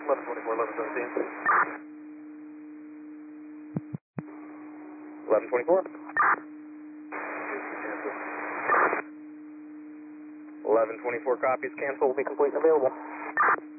1124. 1124 copies, cancel will be complete and available.